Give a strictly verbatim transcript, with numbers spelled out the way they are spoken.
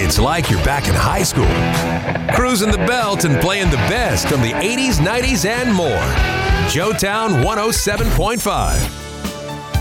It's like you're back in high school, cruising the belt and playing the best from the eighties, nineties, and more. Joetown one oh seven point five.